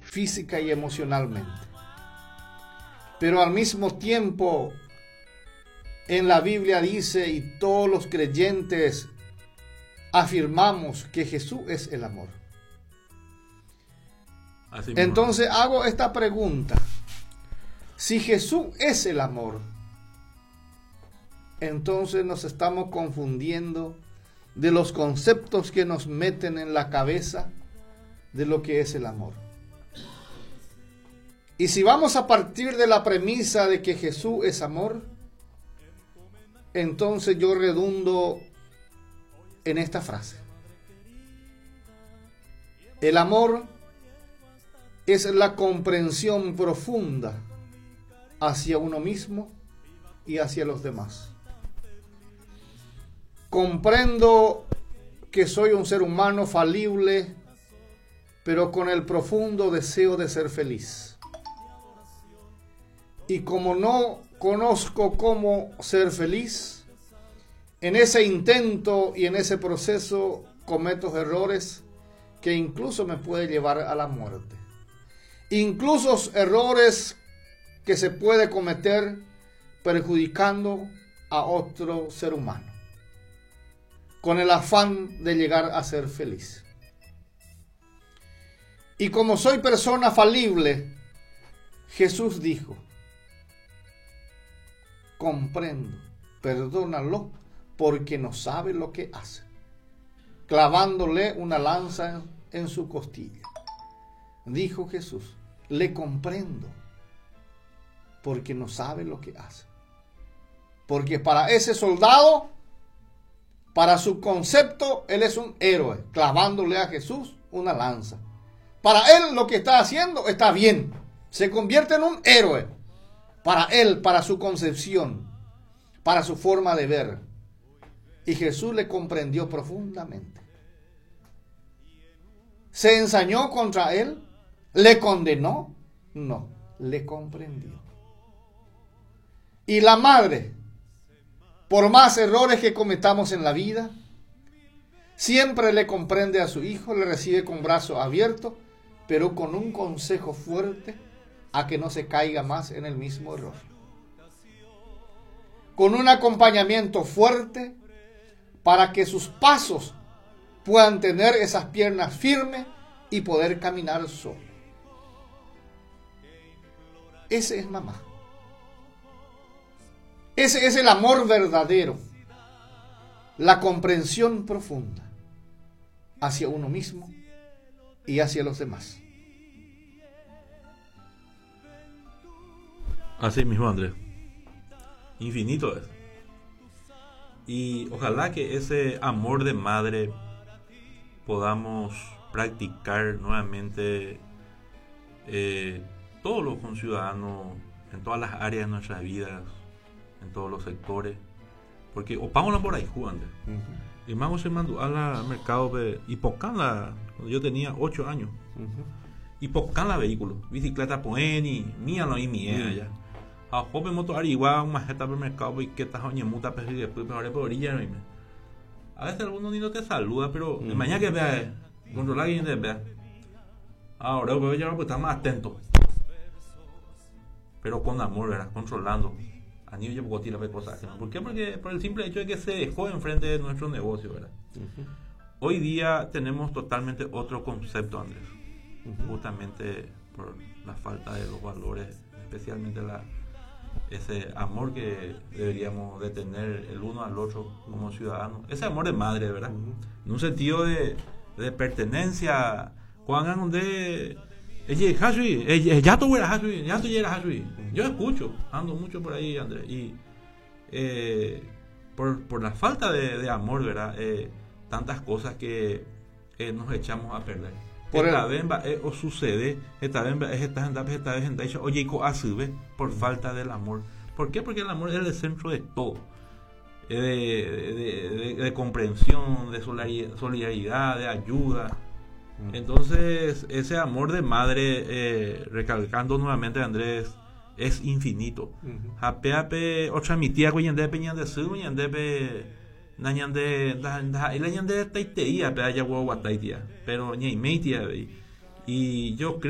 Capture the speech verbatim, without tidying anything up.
física y emocionalmente. Pero al mismo tiempo, en la Biblia dice, y todos los creyentes afirmamos que Jesús es el amor. Así Entonces mismo. Hago esta pregunta. Si Jesús es el amor, entonces nos estamos confundiendo de los conceptos que nos meten en la cabeza de lo que es el amor. Y si vamos a partir de la premisa de que Jesús es amor, entonces yo redundo en esta frase. El amor es la comprensión profunda hacia uno mismo y hacia los demás. Comprendo que soy un ser humano falible, pero con el profundo deseo de ser feliz. Y como no conozco cómo ser feliz, en ese intento y en ese proceso cometo errores que incluso me pueden llevar a la muerte. Incluso errores que se puede cometer perjudicando a otro ser humano, con el afán de llegar a ser feliz. Y como soy persona falible, Jesús dijo, comprendo, perdónalo, porque no sabe lo que hace, clavándole una lanza en su costilla. Dijo Jesús, le comprendo, porque no sabe lo que hace. Porque para ese soldado, para su concepto, él es un héroe, clavándole a Jesús una lanza. Para él lo que está haciendo está bien, se convierte en un héroe. Para él, para su concepción, para su forma de ver. Y Jesús le comprendió profundamente. ¿Se ensañó contra él? ¿Le condenó? No, le comprendió. Y la madre, por más errores que cometamos en la vida, siempre le comprende a su hijo, le recibe con brazos abiertos, pero con un consejo fuerte a que no se caiga más en el mismo error. Con un acompañamiento fuerte para que sus pasos puedan tener esas piernas firmes y poder caminar solo. Ese es mamá. Ese es el amor verdadero, la comprensión profunda hacia uno mismo y hacia los demás. Así mismo, Andrés. Infinito es. Y ojalá que ese amor de madre podamos practicar nuevamente eh, todos los conciudadanos en todas las áreas de nuestras vidas, en todos los sectores, porque opámosla por ahí jugando. Uh-huh. Y más se mandó al mercado y pocan la cuando yo tenía ocho años. Uh-huh. Y pocan la vehículo, bicicleta poeni, mía no y mía ya. A joven moto arigua una jeta por mercado y que ta oñe muta pero después me haré por orilla no. A veces algunos ni no te saluda, pero uh-huh. mañana que vea controlar y de vea. Ahora voy a llevar pues estar más atento. Pero con amor, ¿verdad? Controlando. A niños yo puedo tirar cosas. ¿Por qué? Porque por el simple hecho de que se dejó enfrente de nuestro negocio, ¿verdad? Uh-huh. Hoy día tenemos totalmente otro concepto, Andrés. Uh-huh. Justamente por la falta de los valores, especialmente la ese amor que deberíamos de tener el uno al otro como ciudadanos. Ese amor de madre, ¿verdad? Uh-huh. En un sentido de, de pertenencia. Cuando donde ya tú eras ya tú eras yo escucho, ando mucho por ahí, Andrés, y eh, por, por la falta de, de amor, ¿verdad? Eh, tantas cosas que eh, nos echamos a perder. Por esta vez eh, o sucede, esta vez esta vez esta vez esta vez oye a sube por falta del amor. ¿Por qué? Porque el amor es el centro de todo, eh, de, de, de, de comprensión, de solidaridad, de ayuda. Entonces ese amor de madre, eh, recalcando nuevamente, Andrés, es infinito. Ape ape otra mi tía cuando peñan de su cuando de nañande da da el añande taiteía pe allá guataitia pero ni meitia y yo creo